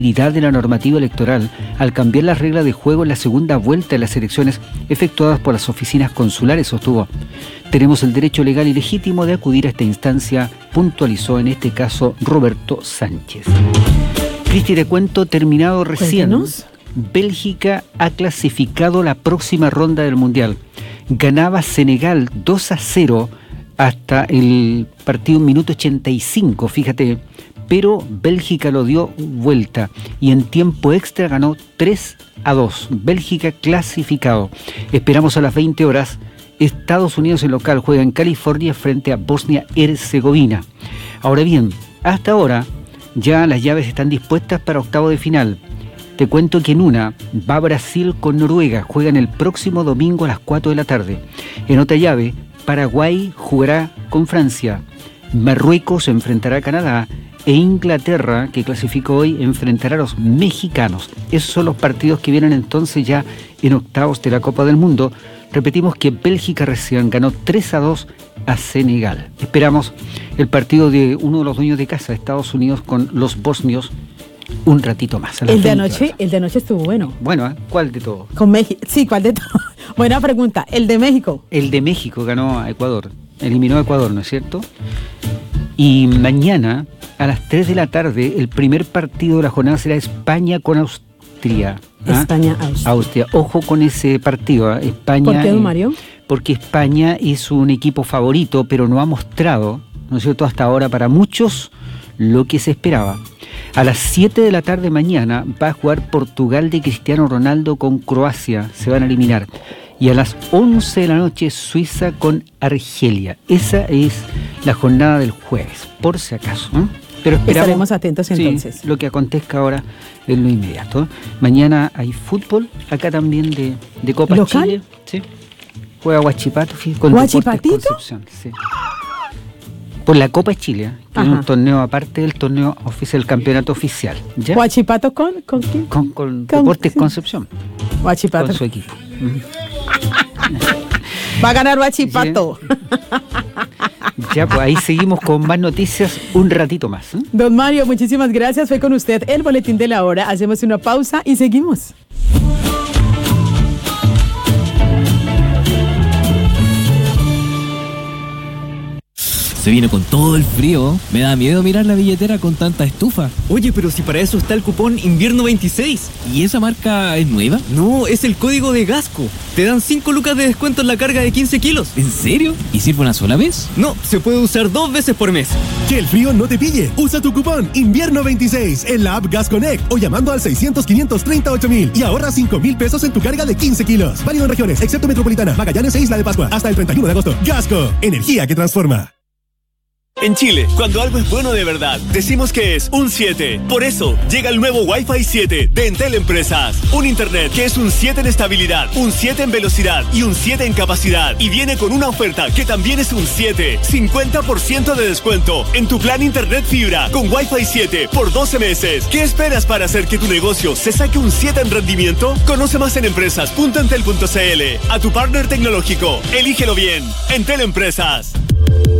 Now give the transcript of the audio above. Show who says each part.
Speaker 1: de la normativa electoral al cambiar las reglas de juego en la segunda vuelta de las elecciones efectuadas por las oficinas consulares, sostuvo. Tenemos el derecho legal y legítimo de acudir a esta instancia, puntualizó en este caso Roberto Sánchez. Cristi, te cuento, terminado recién.
Speaker 2: Cuéntanos.
Speaker 1: Bélgica ha clasificado la próxima ronda del Mundial. Ganaba Senegal 2-0 hasta el partido minuto 85, fíjate, pero Bélgica lo dio vuelta y en tiempo extra ganó 3-2. Bélgica clasificado. Esperamos a las 20 horas. Estados Unidos en local juega en California frente a Bosnia-Herzegovina. Ahora bien, hasta ahora ya las llaves están dispuestas para octavo de final. Te cuento que en una va Brasil con Noruega, juegan el próximo domingo a las 4 de la tarde. En otra llave, Paraguay jugará con Francia, Marruecos enfrentará a Canadá e Inglaterra, que clasificó hoy, enfrentará a los mexicanos. Esos son los partidos que vienen entonces ya en octavos de la Copa del Mundo. Repetimos que Bélgica recién ganó 3-2 a Senegal. Esperamos el partido de uno de los dueños de casa, Estados Unidos, con los bosnios, un ratito más.
Speaker 2: El de anoche estuvo bueno.
Speaker 1: Bueno, ¿cuál de todos?
Speaker 2: Con México. Sí, ¿cuál de todos? Buena pregunta. ¿El de México?
Speaker 1: El de México ganó a Ecuador. Eliminó a Ecuador, ¿no es cierto? Y mañana, a las 3 de la tarde, el primer partido de la jornada será España con Austria. Austria. Ojo con ese partido. España.
Speaker 2: ¿Por qué, don Mario?
Speaker 1: Porque España es un equipo favorito, pero no ha mostrado, ¿no es cierto?, hasta ahora para muchos lo que se esperaba. A las 7 de la tarde mañana va a jugar Portugal de Cristiano Ronaldo con Croacia. Se van a eliminar. Y a las 11 de la noche Suiza con Argelia. Esa es la jornada del jueves, por si acaso, ¿eh? Pero
Speaker 2: estaremos atentos entonces.
Speaker 1: Sí, lo que acontezca ahora en lo inmediato. Mañana hay fútbol, acá también de Copa
Speaker 2: ¿local?
Speaker 1: Chile. Sí. Juega Huachipato con
Speaker 2: ¿Huachipatito?
Speaker 1: Deportes Concepción. Sí. Por la Copa Chile, que es un torneo aparte del torneo oficial, el campeonato oficial. ¿Ya?
Speaker 2: ¿Huachipato con quién?
Speaker 1: Con Deportes Concepción.
Speaker 2: Huachipato.
Speaker 1: Con su equipo.
Speaker 2: Va a ganar Huachipato.
Speaker 1: Ya, pues ahí seguimos con más noticias un ratito más.
Speaker 2: Don Mario, muchísimas gracias. Fue con usted el Boletín de la Hora. Hacemos una pausa y seguimos.
Speaker 3: Se viene con todo el frío. Me da miedo mirar la billetera con tanta estufa.
Speaker 4: Oye, pero si para eso está el cupón Invierno 26.
Speaker 3: ¿Y esa marca es nueva?
Speaker 4: No, es el código de Gasco. Te dan 5 lucas de descuento en la carga de 15 kilos.
Speaker 3: ¿En serio? ¿Y sirve una sola vez?
Speaker 4: No, se puede usar 2 veces por mes.
Speaker 5: Que el frío no te pille. Usa tu cupón Invierno 26 en la app Gas Connect o llamando al 600-538-1000 y ahorra 5,000 pesos en tu carga de 15 kilos. Válido en regiones, excepto Metropolitana, Magallanes e Isla de Pascua. Hasta el 31 de agosto. Gasco, energía que transforma.
Speaker 6: En Chile, cuando algo es bueno de verdad, decimos que es un 7. Por eso, llega el nuevo Wi-Fi 7 de Entel Empresas. Un internet que es un 7 en estabilidad, un 7 en velocidad y un 7 en capacidad. Y viene con una oferta que también es un 7. 50% de descuento en tu plan internet fibra con Wi-Fi 7 por 12 meses. ¿Qué esperas para hacer que tu negocio se saque un 7 en rendimiento? Conoce más en empresas.entel.cl. A tu partner tecnológico, elígelo bien. Entel Empresas.